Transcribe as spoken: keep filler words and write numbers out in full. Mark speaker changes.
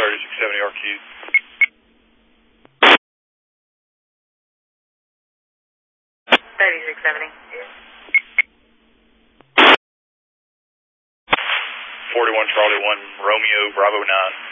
Speaker 1: thirty-six seventy R Q.
Speaker 2: thirty-six seventy.
Speaker 1: forty-one Charlie one Romeo Bravo nine.